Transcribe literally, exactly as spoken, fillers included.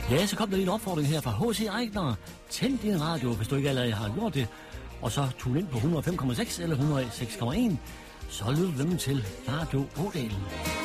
Ja, så kom der lige en opfordring her fra H C Eichner. Tænd din radio, hvis du ikke allerede har gjort det. Og så tune ind på hundrede og fem komma seks eller hundrede og seks komma en. Så lytter du dem til Radio Ådalen.